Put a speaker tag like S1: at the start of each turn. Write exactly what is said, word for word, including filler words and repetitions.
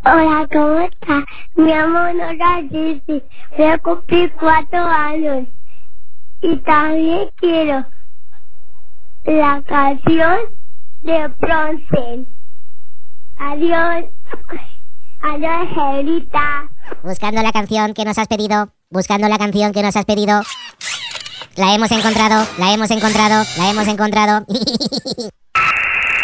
S1: Hola, ¿cómo estás? Mi amo Nora Jessie. Voy a cumplir cuatro años. Y también quiero la canción de Bronce. Adiós. Adiós, Angelita.
S2: Buscando la canción que nos has pedido. Buscando la canción que nos has pedido. La hemos encontrado, la hemos encontrado, la hemos encontrado.